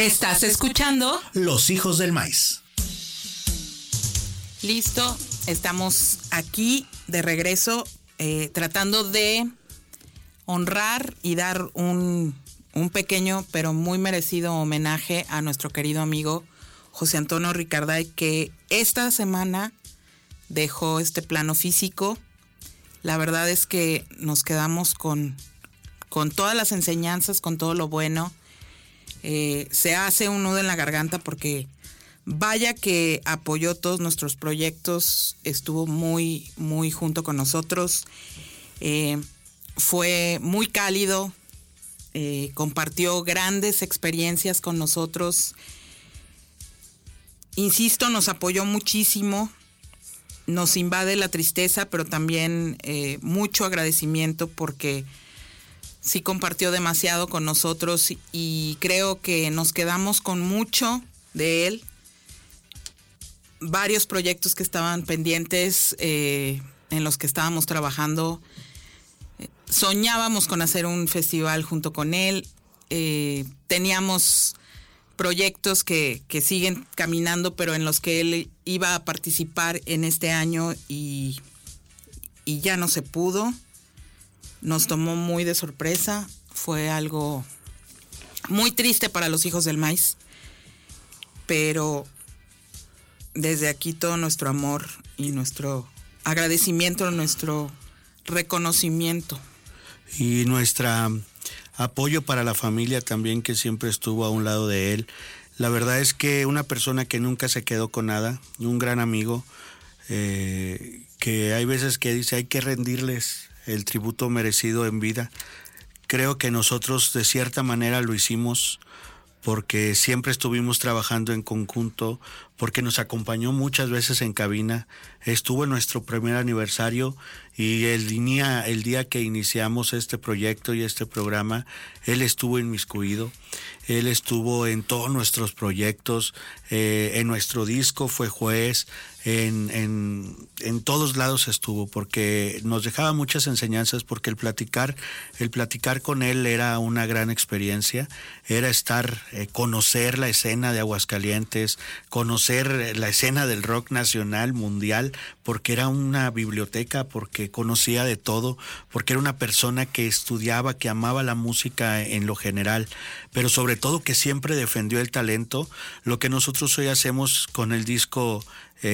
Estás escuchando Los Hijos del Maíz. Listo, estamos aquí de regreso tratando de honrar y dar un pequeño pero muy merecido homenaje a nuestro querido amigo José Antonio Ricarday, que esta semana dejó este plano físico. La verdad es que nos quedamos con todas las enseñanzas, con todo lo bueno. Se hace un nudo en la garganta porque vaya que apoyó todos nuestros proyectos, estuvo muy, muy junto con nosotros, fue muy cálido, compartió grandes experiencias con nosotros. Insisto, nos apoyó muchísimo, nos invade la tristeza, pero también mucho agradecimiento porque sí compartió demasiado con nosotros y creo que nos quedamos con mucho de él. Varios proyectos que estaban pendientes, en los que estábamos trabajando. Soñábamos con hacer un festival junto con él. Teníamos proyectos que siguen caminando, pero en los que él iba a participar en este año y ya no se pudo. Nos tomó muy de sorpresa, fue algo muy triste para los Hijos del Maíz, pero desde aquí todo nuestro amor y nuestro agradecimiento, nuestro reconocimiento. Y nuestro apoyo para la familia también, que siempre estuvo a un lado de él. La verdad es que una persona que nunca se quedó con nada, un gran amigo, que hay veces que dice hay que rendirles el tributo merecido en vida. Creo que nosotros de cierta manera lo hicimos porque siempre estuvimos trabajando en conjunto, porque nos acompañó muchas veces en cabina, estuvo en nuestro primer aniversario y el día que iniciamos este proyecto y este programa, él estuvo inmiscuido, él estuvo en todos nuestros proyectos, en nuestro disco fue juez, en todos lados estuvo, porque nos dejaba muchas enseñanzas, porque el platicar con él era una gran experiencia, era conocer la escena de Aguascalientes, conocer la escena del rock nacional, mundial, porque era una biblioteca, porque conocía de todo, porque era una persona que estudiaba, que amaba la música en lo general, pero sobre todo que siempre defendió el talento. Lo que nosotros hoy hacemos con el disco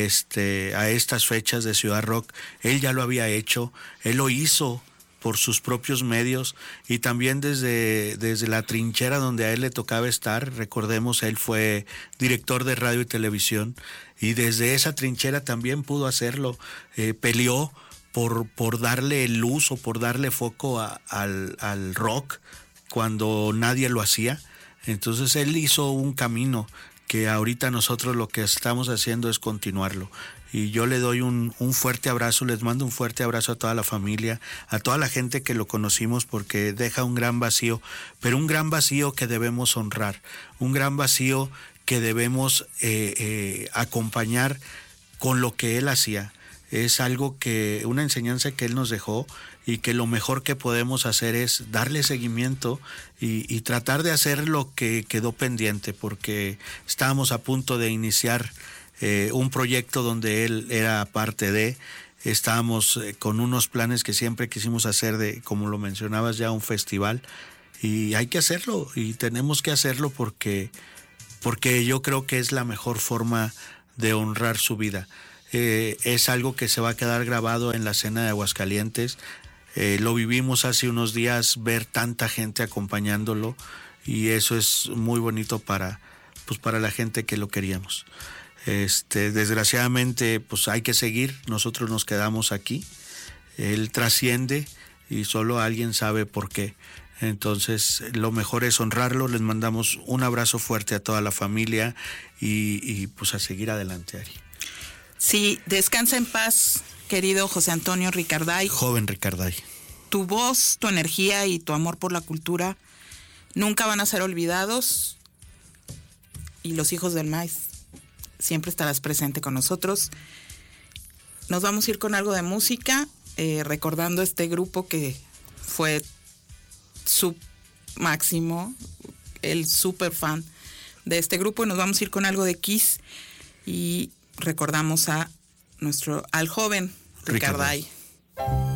a estas fechas de Ciudad Rock, él ya lo había hecho, él lo hizo por sus propios medios y también desde la trinchera donde a él le tocaba estar. Recordemos, él fue director de radio y televisión y desde esa trinchera también pudo hacerlo, peleó por darle luz o por darle foco al rock cuando nadie lo hacía. Entonces él hizo un camino que ahorita nosotros lo que estamos haciendo es continuarlo. Y yo le doy un fuerte abrazo, les mando un fuerte abrazo a toda la familia, a toda la gente que lo conocimos, porque deja un gran vacío, pero un gran vacío que debemos honrar, un gran vacío que debemos acompañar con lo que él hacía. Es una enseñanza que él nos dejó y que lo mejor que podemos hacer es darle seguimiento y tratar de hacer lo que quedó pendiente, porque estábamos a punto de iniciar un proyecto donde él era parte de, estábamos con unos planes que siempre quisimos hacer como lo mencionabas ya, un festival, y hay que hacerlo y tenemos que hacerlo porque yo creo que es la mejor forma de honrar su vida. Es algo que se va a quedar grabado en la escena de Aguascalientes. Lo vivimos hace unos días, ver tanta gente acompañándolo, y eso es muy bonito para la gente que lo queríamos. Desgraciadamente pues hay que seguir, nosotros nos quedamos aquí, él trasciende y solo alguien sabe por qué. Entonces lo mejor es honrarlo. Les mandamos un abrazo fuerte a toda la familia y pues a seguir adelante, Ari. Sí, descansa en paz, querido José Antonio Ricarday. Joven Ricarday. Tu voz, tu energía y tu amor por la cultura nunca van a ser olvidados, y los Hijos del Maíz siempre estarás presente con nosotros. Nos vamos a ir con algo de música, recordando este grupo que fue su máximo, el super fan de este grupo y nos vamos a ir con algo de Kiss y recordamos al joven Ricarday.